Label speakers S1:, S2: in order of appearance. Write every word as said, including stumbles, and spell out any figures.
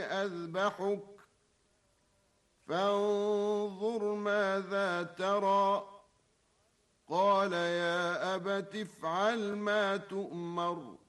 S1: أذبحك فانظر ماذا ترى. قال يا أبت افعل ما تؤمر